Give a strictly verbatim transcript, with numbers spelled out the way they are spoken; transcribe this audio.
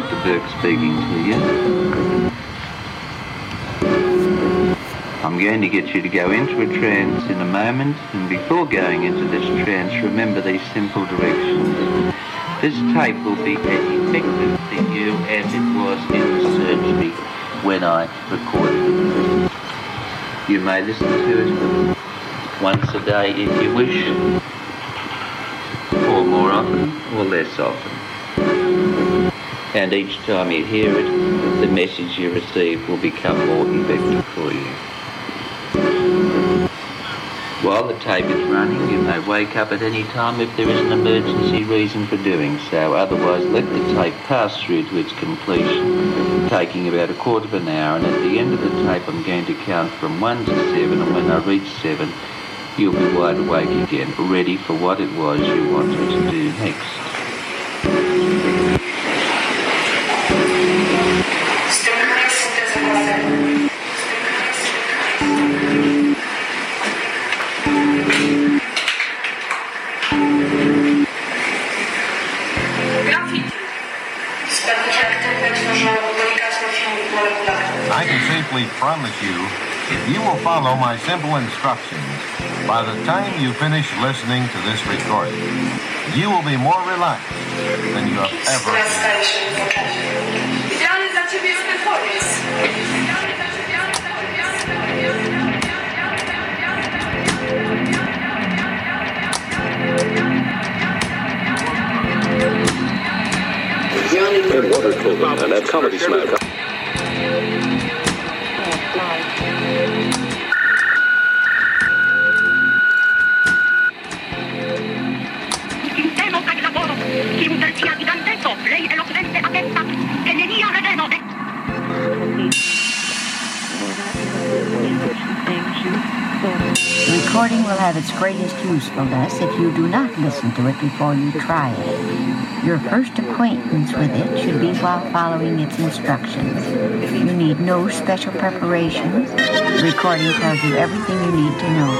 Doctor Burke speaking to you. I'm going to get you to go into a trance in a moment, and before going into this trance, remember these simple directions. This tape will be as effective for you as it was in the surgery when I recorded it. You may listen to it once a day if you wish, or more often, or less often. And each time you hear it, the message you receive will become more effective for you. While the tape is running, you may wake up at any time if there is an emergency reason for doing so. Otherwise, let the tape pass through to its completion, taking about a quarter of an hour, and at the end of the tape I'm going to count from one to seven, and when I reach seven, you'll be wide awake again, ready for what it was you wanted to do next. I can safely promise you, if you will follow my simple instructions, by the time you finish listening to this recording, you will be more relaxed than you have ever been. Idealnie dla ciebie jest ten pomysł. In water cooling and at Comedy Smack. The recording will have its greatest usefulness if you do not listen to it before you try it. Your first acquaintance with it should be while following its instructions. You need no special preparations. The recording tells you everything you need to know.